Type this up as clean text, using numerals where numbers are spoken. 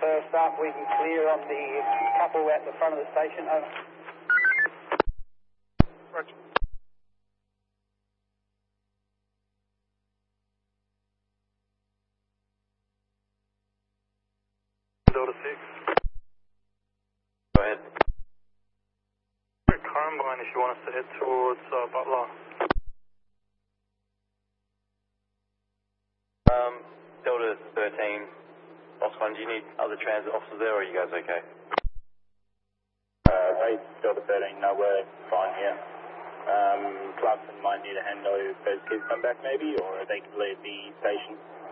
staff, we can clear on the couple at the front of the station. Over. Roger. Delta 6. Go ahead. Columbine, if you want us to head towards Butler. Delta 13, Osman, do you need other transit officers there, or are you guys okay? Wait, Delta 13, no, we're fine here. Clarkson might need a hand though if those kids come back maybe, or they can leave the station.